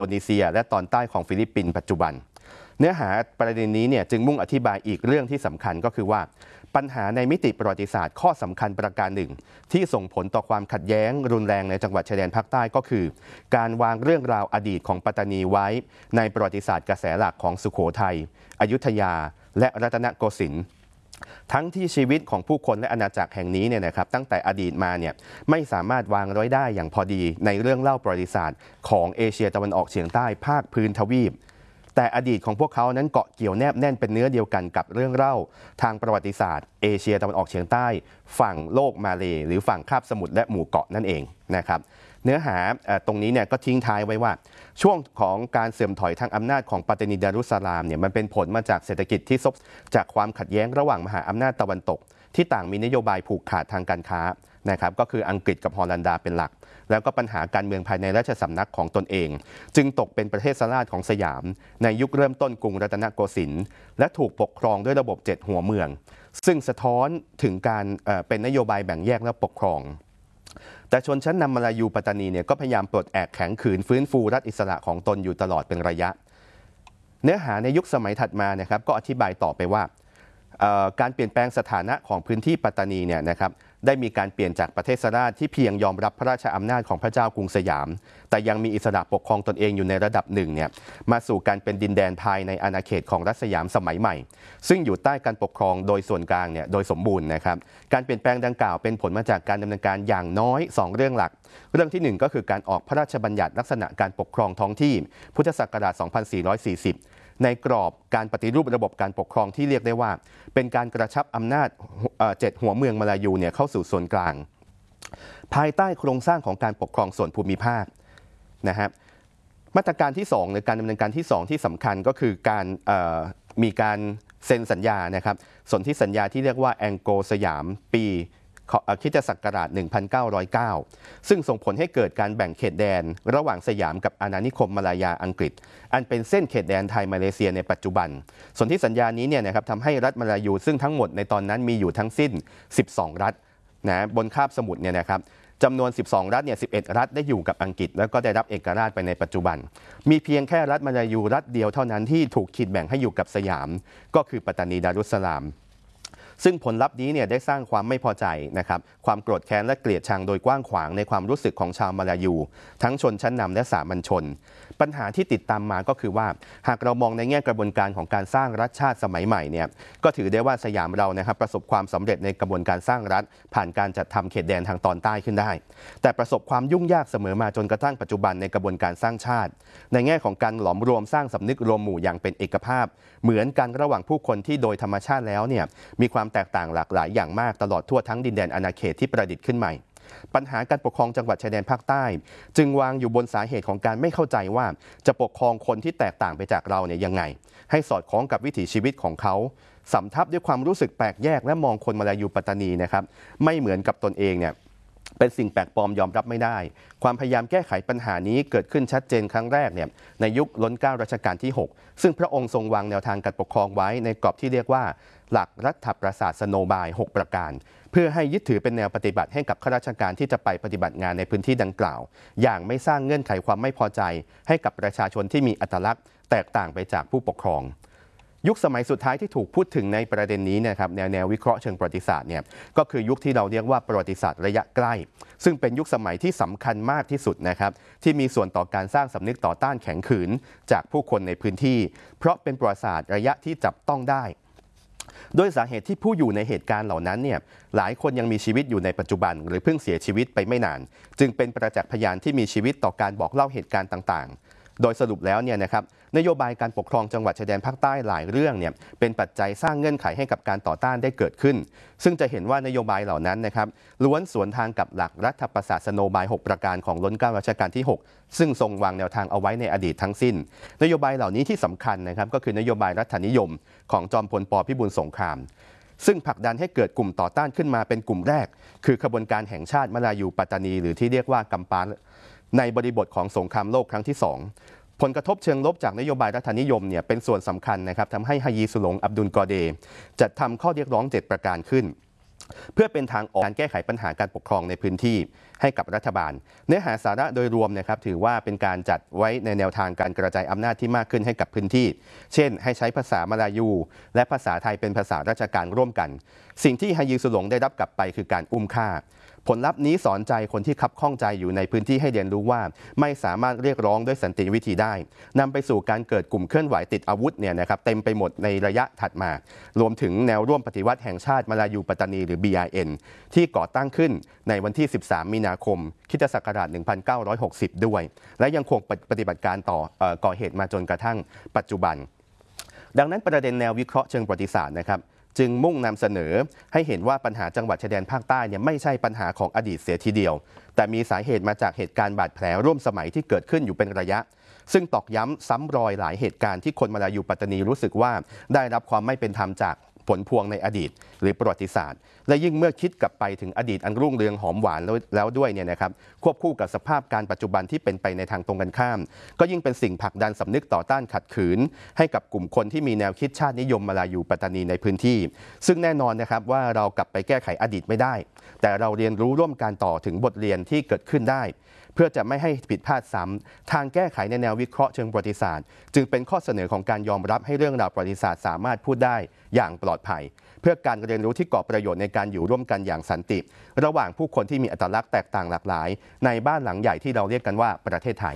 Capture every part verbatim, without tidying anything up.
โดนีเซียและตอนใต้ของฟิลิปปินส์ปัจจุบันเนื้อหาประเด็นนี้เนี่ยจึงมุ่งอธิบายอีกเรื่องที่สำคัญก็คือว่าปัญหาในมิติประวัติศาสตร์ข้อสำคัญประการหนึ่งที่ส่งผลต่อความขัดแย้งรุนแรงในจังหวัดชายแดนภาคใต้ก็คือการวางเรื่องราวอดีตของปัตตานีไว้ในประวัติศาสตร์กระแสหลักของสุโขทัยอยุธยาและรัตนโกสินทร์ทั้งที่ชีวิตของผู้คนและอาณาจักรแห่งนี้เนี่ยนะครับตั้งแต่อดีตมาเนี่ยไม่สามารถวางร้อยได้อย่างพอดีในเรื่องเล่าประวัติศาสตร์ของเอเชียตะวันออกเฉียงใต้ภาคพื้นทวีปแต่อดีตของพวกเขานั้นเกาะเกี่ยวแนบแน่นเป็นเนื้อเดียวกันกับเรื่องเล่าทางประวัติศาสตร์เอเชียตะวันออกเฉียงใต้ฝั่งโลกมาเลย์หรือฝั่งคาบสมุทรและหมู่เกาะนั่นเองนะครับเนื้อหาตรงนี้เนี่ยก็ทิ้งท้ายไว้ว่าช่วงของการเสื่อมถอยทางอำนาจของปัตตานีดารุสสลามเนี่ยมันเป็นผลมาจากเศรษฐกิจที่ซบจากความขัดแย้งระหว่างมหาอำนาจตะวันตกที่ต่างมีนโยบายผูกขาดทางการค้านะครับก็คืออังกฤษกับฮอลันดาเป็นหลักแล้วก็ปัญหาการเมืองภายในราชสำนักของตนเองจึงตกเป็นประเทศสลาดของสยามในยุคเริ่มต้นกรุงรัตนโกสินทร์และถูกปกครองด้วยระบบเจ็ดหัวเมืองซึ่งสะท้อนถึงการเอ่อเป็นนโยบายแบ่งแยกและปกครองแต่ชนชั้นนำมาลายูปัตตานีเนี่ยก็พยายามปลดแอกแข็งขืนฟื้นฟูรัฐอิสระของตนอยู่ตลอดเป็นระยะเนื้อหาในยุคสมัยถัดมานะครับก็อธิบายต่อไปว่าการเปลี่ยนแปลงสถานะของพื้นที่ปัตตานีเนี่ยนะครับได้มีการเปลี่ยนจากประเทศสลาดที่เพียงยอมรับพระราชอำนาจของพระเจ้ากรุงสยามแต่ยังมีอิสระปกครองตนเองอยู่ในระดับหนึ่งเนี่ยมาสู่การเป็นดินแดนภายในอาณาเขตของรัฐสยามสมัยใหม่ซึ่งอยู่ใต้การปกครองโดยส่วนกลางเนี่ยโดยสมบูรณ์นะครับการเปลี่ยนแปลงดังกล่าวเป็นผลมาจากการดำเนินการอย่างน้อยสองเรื่องหลักเรื่องที่หนึ่งก็คือการออกพระราชบัญญัติลักษณะการปกครองท้องที่พุทธศักราชสองพันสี่ร้อยสี่สิบในกรอบการปฏิรูประบบการปกครองที่เรียกได้ว่าเป็นการกระชับอำนาจเจ็ดหัวเมืองมาลายูเนี่ยเข้าสู่ส่วนกลางภายใต้โครงสร้างของการปกครองส่วนภูมิภาคนะครับมาตรการที่สองหรือการดำเนินการที่สองที่สำคัญก็คือการมีการเซ็นสัญญานะครับสนธิสัญญาที่เรียกว่าแองโกสยามปีคริสตศักราชหนึ่งพันเก้าร้อยเก้าซึ่งส่งผลให้เกิดการแบ่งเขตแดนระหว่างสยามกับอาณานิคมมาลายาอังกฤษอันเป็นเส้นเขตแดนไทยมาเลเซียในปัจจุบันส่วนที่สัญญานี้เนี่ยนะครับทำให้รัฐมาลายูซึ่งทั้งหมดในตอนนั้นมีอยู่ทั้งสิ้นสิบสองรัฐนะบนคาบสมุทรเนี่ยนะครับจำนวนสิบสองรัฐเนี่ยสิบเอ็ดรัฐได้อยู่กับอังกฤษแล้วก็ได้รับเอกราชไปในปัจจุบันมีเพียงแค่รัฐมาลายูรัฐเดียวเท่านั้นที่ถูกขีดแบ่งให้อยู่กับสยามก็คือปัตตานีดารุสสลามซึ่งผลลัพธ์นี้เนี่ยได้สร้างความไม่พอใจนะครับความโกรธแค้นและเกลียดชังโดยกว้างขวางในความรู้สึกของชาวมาลายูทั้งชนชั้นนำและสามัญชนปัญหาที่ติดตามมาก็คือว่าหากเรามองในแง่กระบวนการของการสร้างรัฐชาติสมัยใหม่เนี่ยก็ถือได้ว่าสยามเรานะครับประสบความสำเร็จในกระบวนการสร้างรัฐผ่านการจัดทำเขตแดนทางตอนใต้ขึ้นได้แต่ประสบความยุ่งยากเสมอมาจนกระทั่งปัจจุบันในกระบวนการสร้างชาติในแง่ของการหลอมรวมสร้างสำนึกรวมหมู่อย่างเป็นเอกภาพเหมือนกันระหว่างผู้คนที่โดยธรรมชาติแล้วเนี่ยมีความแตกต่างหลากหลายอย่างมากตลอดทั่วทั้งดินแดนอาณาเขตที่ประดิษฐ์ขึ้นใหม่ปัญหาการปกครองจังหวัดชายแดนภาคใต้จึงวางอยู่บนสาเหตุของการไม่เข้าใจว่าจะปกครองคนที่แตกต่างไปจากเราเนี่ยยังไงให้สอดคล้องกับวิถีชีวิตของเขาสำทับด้วยความรู้สึกแปลกแยกและมองคนมาลายูปัตตานีนะครับไม่เหมือนกับตนเองเนี่ยเป็นสิ่งแปลกปลอมยอมรับไม่ได้ความพยายามแก้ไขปัญหานี้เกิดขึ้นชัดเจนครั้งแรกเนี่ยในยุคล้นเกล้ารัชกาลที่หกซึ่งพระองค์ทรงวางแนวทางการปกครองไว้ในกรอบที่เรียกว่าหลักรัฐประศาสนบายหกประการเพื่อให้ยึดถือเป็นแนวปฏิบัติให้กับข้าราชการที่จะไปปฏิบัติงานในพื้นที่ดังกล่าวอย่างไม่สร้างเงื่อนไขความไม่พอใจให้กับประชาชนที่มีอัตลักษณ์แตกต่างไปจากผู้ปกครองยุคสมัยสุดท้ายที่ถูกพูดถึงในประเด็นนี้นะครับแนวแนววิเคราะห์เชิงประวัติศาสตร์เนี่ยก็คือยุคที่เราเรียกว่าประวัติศาสตร์ระยะใกล้ซึ่งเป็นยุคสมัยที่สำคัญมากที่สุดนะครับที่มีส่วนต่อการสร้างสำนึกต่อต้านแข็งขืนจากผู้คนในพื้นที่เพราะเป็นประวัติศาสตร์ระยะที่จับต้องได้โดยสาเหตุที่ผู้อยู่ในเหตุการณ์เหล่านั้นเนี่ยหลายคนยังมีชีวิตอยู่ในปัจจุบันหรือเพิ่งเสียชีวิตไปไม่นานจึงเป็นประจักษ์พยานที่มีชีวิตต่อการบอกเล่าเหตุการณ์ต่างๆโดยสรุปแล้วเนี่ยนะครับนโยบายการปกครองจังหวัดชายแดนภาคใต้หลายเรื่องเนี่ยเป็นปัจจัยสร้างเงื่อนไขให้กับการต่อต้านได้เกิดขึ้นซึ่งจะเห็นว่านโยบายเหล่านั้นนะครับล้วนสวนทางกับหลักรัฐประศาสนบายหกประการของล้นเกล้ารัชกาลที่หกซึ่งทรงวางแนวทางเอาไว้ในอดีตทั้งสิ้นนโยบายเหล่านี้ที่สำคัญนะครับก็คือนโยบายรัฐนิยมของจอมพลป.พิบูลสงครามซึ่งผลักดันให้เกิดกลุ่มต่อต้านขึ้นมาเป็นกลุ่มแรกคือขบวนการแห่งชาติมาลายูปัตตานีหรือที่เรียกว่ากัมปาในบริบทของสงครามโลกครั้งที่สองผลกระทบเชิงลบจากนโยบายรัฐนิยมเนี่ยเป็นส่วนสำคัญนะครับทำให้ฮายีสุหลงอับดุลกอเดจัดทำข้อเรียกร้องเจ็ดประการขึ้นเพื่อเป็นทางออกการแก้ไขปัญหาการปกครองในพื้นที่ให้กับรัฐบาลเนื้อหาสาระโดยรวมนะครับถือว่าเป็นการจัดไว้ในแนวทางการกระจายอำนาจที่มากขึ้นให้กับพื้นที่เช่นให้ใช้ภาษามลายูและภาษาไทยเป็นภาษาราชการร่วมกันสิ่งที่ฮายีสุหลงได้รับกลับไปคือการอุ้มฆ่าผลลัพธ์นี้สอนใจคนที่คับข้องใจอยู่ในพื้นที่ให้เรียนรู้ว่าไม่สามารถเรียกร้องด้วยสันติวิธีได้นำไปสู่การเกิดกลุ่มเคลื่อนไหวติดอาวุธเนี่ยนะครับเต็มไปหมดในระยะถัดมารวมถึงแนวร่วมปฏิวัติแห่งชาติมลายูปัตตานีหรือ บี อาร์ เอ็น ที่ก่อตั้งขึ้นในวันที่สิบสามมีนาคมคริสตศักราชหนึ่งพันเก้าร้อยหกสิบด้วยและยังคงปฏิบัติการต่อเอ่อก่อเหตุมาจนกระทั่งปัจจุบันดังนั้นประเด็นแนววิเคราะห์เชิงประวัติศาสตร์นะครับจึงมุ่งนำเสนอให้เห็นว่าปัญหาจังหวัดชายแดนภาคใต้เนี่ยไม่ใช่ปัญหาของอดีตเสียทีเดียวแต่มีสาเหตุมาจากเหตุการณ์บาดแผลร่วมสมัยที่เกิดขึ้นอยู่เป็นระยะซึ่งตอกย้ำซ้ำรอยหลายเหตุการณ์ที่คนมลายูปัตตานีรู้สึกว่าได้รับความไม่เป็นธรรมจากผลพวงในอดีตหรือประวัติศาสตร์และยิ่งเมื่อคิดกลับไปถึงอดีตอันรุ่งเรืองหอมหวานแล้วด้วยเนี่ยนะครับควบคู่กับสภาพการปัจจุบันที่เป็นไปในทางตรงกันข้ามก็ยิ่งเป็นสิ่งผลักดันสำนึกต่อต้านขัดขืนให้กับกลุ่มคนที่มีแนวคิดชาตินิยมมลายูปัตตานีในพื้นที่ซึ่งแน่นอนนะครับว่าเรากลับไปแก้ไขอดีตไม่ได้แต่เราเรียนรู้ร่วมกันต่อถึงบทเรียนที่เกิดขึ้นได้เพื่อจะไม่ให้ผิดพลาดซ้ำทางแก้ไขในแนววิเคราะห์เชิงประวัติศาสตร์จึงเป็นข้อเสนอของการยอมรับให้เรื่องราวประวัติศาสตร์สามารถพูดได้อย่างปลอดภัยเพื่อการเรียนรู้ที่ก่อประโยชน์ในการอยู่ร่วมกันอย่างสันติระหว่างผู้คนที่มีอัตลักษณ์แตกต่างหลากหลายในบ้านหลังใหญ่ที่เราเรียกกันว่าประเทศไทย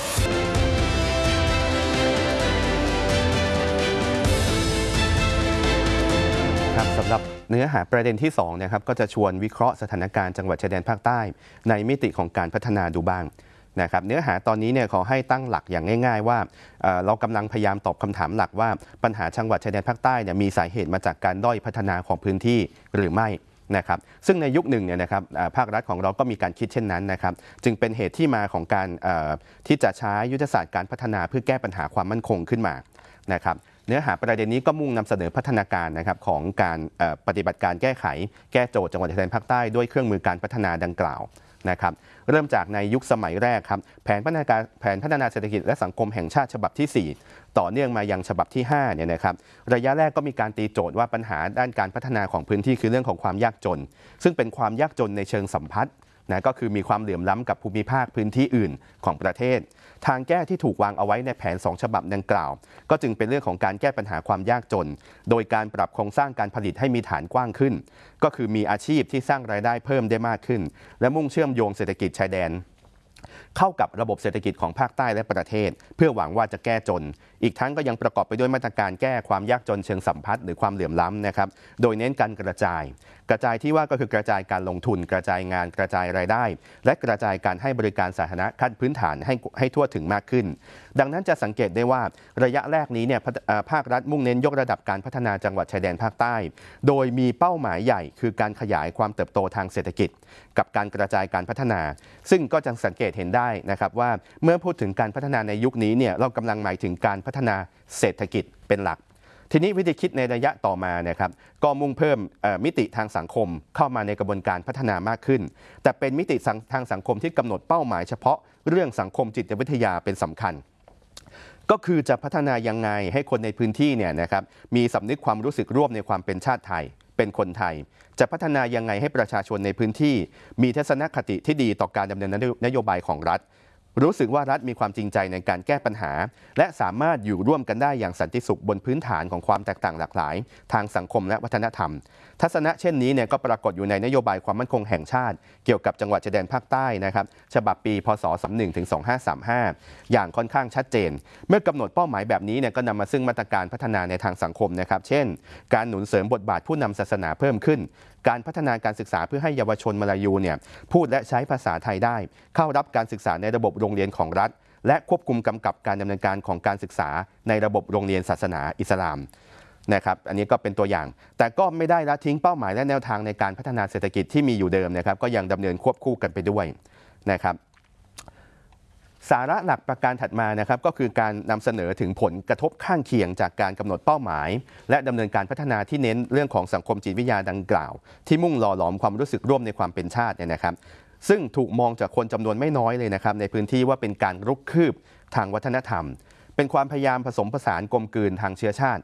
ครับสำหรับเนื้อหาประเด็นที่สองนะครับก็จะชวนวิเคราะห์สถานการณ์จังหวัดชายแดนภาคใต้ในมิติของการพัฒนาดูบ้างนะครับเนื้อหาตอนนี้เนี่ยขอให้ตั้งหลักอย่างง่ายๆว่าเอ่อเรากำลังพยายามตอบคำถามหลักว่าปัญหาจังหวัดชายแดนภาคใต้เนี่ยมีสาเหตุมาจากการด้อยพัฒนาของพื้นที่หรือไม่นะครับซึ่งในยุคหนึ่งเนี่ยนะครับภาครัฐของเราก็มีการคิดเช่นนั้นนะครับจึงเป็นเหตุที่มาของการที่จะใช้ยุทธศาสตร์การพัฒนาเพื่อแก้ปัญหาความมั่นคงขึ้นมานะครับเนื้อหาประเด็นนี้ก็มุ่งนำเสนอพัฒนาการนะครับของการปฏิบัติการแก้ไขแก้โจทย์จังหวัดชายแดนภาคใต้ด้วยเครื่องมือการพัฒนาดังกล่าวนะครับเริ่มจากในยุคสมัยแรกครับแผนพัฒนาการแผนพัฒนาเศรษฐกิจและสังคมแห่งชาติฉบับที่สี่ต่อเนื่องมายังฉบับที่ห้าเนี่ยนะครับระยะแรกก็มีการตีโจทย์ว่าปัญหาด้านการพัฒนาของพื้นที่คือเรื่องของความยากจนซึ่งเป็นความยากจนในเชิงสัมพัทธ์นะก็คือมีความเหลื่อมล้ำกับภูมิภาคพื้นที่อื่นของประเทศทางแก้ที่ถูกวางเอาไว้ในแผนสองฉบับดังกล่าวก็จึงเป็นเรื่องของการแก้ปัญหาความยากจนโดยการปรับโครงสร้างการผลิตให้มีฐานกว้างขึ้นก็คือมีอาชีพที่สร้างรายได้เพิ่มได้มากขึ้นและมุ่งเชื่อมโยงเศรษฐกิจชายแดนเข้ากับระบบเศรษฐกิจของภาคใต้และประเทศเพื่อหวังว่าจะแก้จนอีกทั้งก็ยังประกอบไปด้วยมาตรการแก้ความยากจนเชิงสัมพัทธ์หรือความเหลื่อมล้ำนะครับโดยเน้นการกระจายกระจายที่ว่าก็คือกระจายการลงทุนกระจายงานกระจายรายได้และกระจายการให้บริการสาธารณะขั้นพื้นฐานให้ให้ทั่วถึงมากขึ้นดังนั้นจะสังเกตได้ว่าระยะแรกนี้เนี่ยภาครัฐมุ่งเน้นยกระดับการพัฒนาจังหวัดชายแดนภาคใต้โดยมีเป้าหมายใหญ่คือการขยายความเติบโตทางเศรษฐกิจกับการกระจายการพัฒนาซึ่งก็จะสังเกตเห็นได้นะครับว่าเมื่อพูดถึงการพัฒนาในยุคนี้เนี่ยเรากำลังหมายถึงการพัฒนาเศรษฐกิจเป็นหลักทีนี้วิธีคิดในระยะต่อมานะครับก็มุ่งเพิ่มมิติทางสังคมเข้ามาในกระบวนการพัฒนามากขึ้นแต่เป็นมิติทางสังคมที่กำหนดเป้าหมายเฉพาะเรื่องสังคมจิตวิทยาเป็นสำคัญก็คือจะพัฒนายังไงให้คนในพื้นที่เนี่ยนะครับมีสำนึกความรู้สึกร่วมในความเป็นชาติไทยเป็นคนไทยจะพัฒนายังไงให้ประชาชนในพื้นที่มีทัศนคติที่ดีต่อการดำเนินนโยบายของรัฐรู้สึกว่ารัฐมีความจริงใจในการแก้ปัญหาและสามารถอยู่ร่วมกันได้อย่างสันติสุขบนพื้นฐานของความแตกต่างหลากหลายทางสังคมและวัฒนธรรมทัศนะเช่นนี้เนี่ยก็ปรากฏอยู่ในนโยบายความมั่นคงแห่งชาติเกี่ยวกับจังหวัดชายแดนภาคใต้นะครับฉบับปีพศสามสิบเอ็ดถึงสองพันห้าร้อยสามสิบห้าอย่างค่อนข้างชัดเจนเมื่อกำหนดเป้าหมายแบบนี้เนี่ยก็นำมาซึ่งมาตรการพัฒนาในทางสังคมนะครับเช่นการหนุนเสริมบทบาทผู้นำศาสนาเพิ่มขึ้นการพัฒนาการศึกษาเพื่อให้เยาวชนมลายูเนี่ยพูดและใช้ภาษาไทยได้เข้ารับการศึกษาในระบบโรงเรียนของรัฐและควบคุมกำกับการดำเนินการของการศึกษาในระบบโรงเรียนศาสนาอิสลามนะครับอันนี้ก็เป็นตัวอย่างแต่ก็ไม่ได้ละทิ้งเป้าหมายและแนวทางในการพัฒนาเศรษฐกิจที่มีอยู่เดิมนะครับก็ยังดำเนินควบคู่กันไปด้วยนะครับสาระหลักประการถัดมานะครับก็คือการนำเสนอถึงผลกระทบข้างเคียงจากการกำหนดเป้าหมายและดำเนินการพัฒนาที่เน้นเรื่องของสังคมจิตวิทยาดังกล่าวที่มุ่งหล่อหลอมความรู้สึกร่วมในความเป็นชาติเนี่ยนะครับซึ่งถูกมองจากคนจำนวนไม่น้อยเลยนะครับในพื้นที่ว่าเป็นการรุกคืบทางวัฒนธรรมเป็นความพยายามผสมผสานกลมกลืนทางเชื้อชาติ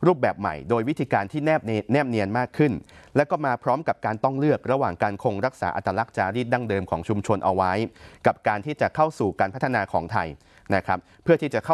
รูปแบบใหม่โดยวิธีการที่แนบเนียนแนบเนียนมากขึ้นและก็มาพร้อมกับการต้องเลือกระหว่างการคงรักษาอัตลักษณ์จารีตดั้งเดิมของชุมชนเอาไว้กับการที่จะเข้าสู่การพัฒนาของไทยนะครับเพื่อที่จะเข้า